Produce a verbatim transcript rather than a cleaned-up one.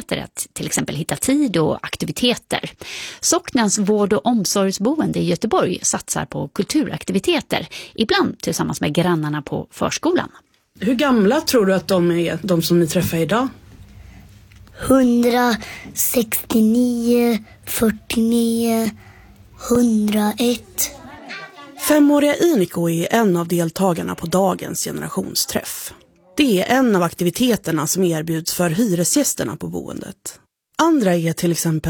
möjligheter att till exempel hitta tid och aktiviteter. Socknens vård- och omsorgsboende i Göteborg satsar på kulturaktiviteter, ibland tillsammans med grannarna på förskolan. Hur gamla tror du att de är, de som ni träffar idag? hundrasextionio, fyrtionio, hundraett. Femåriga Iniko är en av deltagarna på dagens generationsträff. Det är en av aktiviteterna som erbjuds för hyresgästerna på boendet. Andra är till exempel